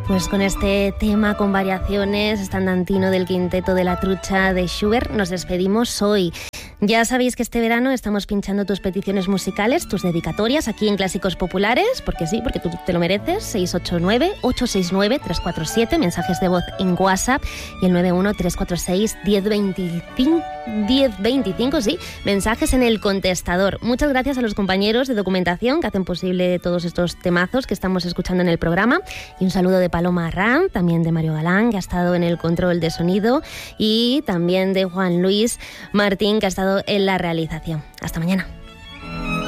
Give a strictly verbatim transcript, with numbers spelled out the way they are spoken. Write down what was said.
Pues con este tema con variaciones estandantino del quinteto de la trucha de Schubert nos despedimos hoy. Ya sabéis que este verano estamos pinchando tus peticiones musicales, tus dedicatorias aquí en Clásicos Populares, porque sí, porque tú te lo mereces. seis ocho nueve, ocho seis nueve, tres cuatro siete, mensajes de voz en WhatsApp, y el nueve uno, tres cuatro seis, uno cero dos cinco, sí, mensajes en el contestador. Muchas gracias a los compañeros de documentación que hacen posible todos estos temazos que estamos escuchando en el programa, y un saludo de Paloma Arranz, también de Mario Galán, que ha estado en el control de sonido, y también de Juan Luis Martín, que ha estado en la realización. Hasta mañana.